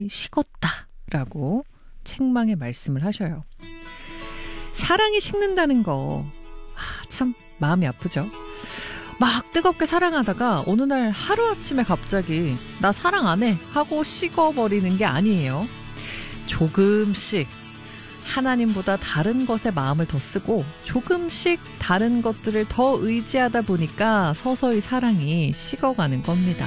식었다라고 책망의 말씀을 하셔요. 사랑이 식는다는 거 참 마음이 아프죠. 막 뜨겁게 사랑하다가 어느 날 하루아침에 갑자기 나 사랑 안 해 하고 식어버리는 게 아니에요. 조금씩 하나님보다 다른 것에 마음을 더 쓰고 조금씩 다른 것들을 더 의지하다 보니까 서서히 사랑이 식어가는 겁니다.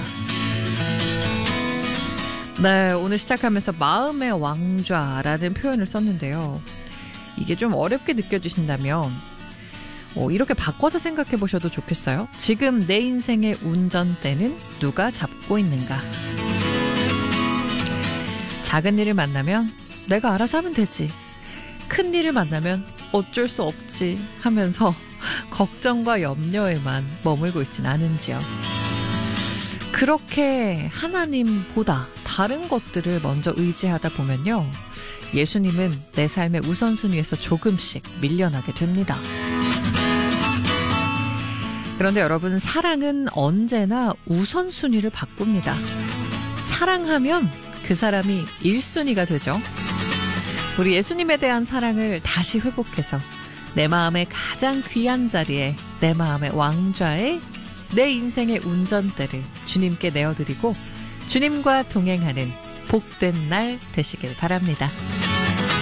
네, 오늘 시작하면서 마음의 왕좌라는 표현을 썼는데요. 이게 좀 어렵게 느껴지신다면 이렇게 바꿔서 생각해 보셔도 좋겠어요. 지금 내 인생의 운전대는 누가 잡고 있는가? 작은 일을 만나면 내가 알아서 하면 되지. 큰 일을 만나면 어쩔 수 없지 하면서 걱정과 염려에만 머물고 있진 않은지요. 그렇게 하나님보다 다른 것들을 먼저 의지하다 보면요. 예수님은 내 삶의 우선순위에서 조금씩 밀려나게 됩니다. 그런데 여러분, 사랑은 언제나 우선순위를 바꿉니다. 사랑하면 그 사람이 1순위가 되죠. 우리 예수님에 대한 사랑을 다시 회복해서 내 마음의 가장 귀한 자리에, 내 마음의 왕좌에 내 인생의 운전대를 주님께 내어드리고 주님과 동행하는 복된 날 되시길 바랍니다.